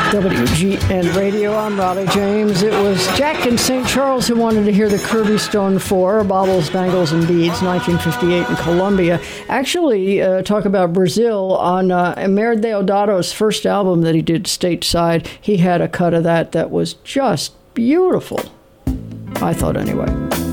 WGN Radio, I'm Raleigh James. It was Jack in St. Charles who wanted to hear the Kirby Stone 4, Baubles, Bangles, and Beads, 1958 in Colombia. Actually, talk about Brazil, on Emer Deodato's first album that he did stateside, he had a cut of that was just beautiful. I thought anyway.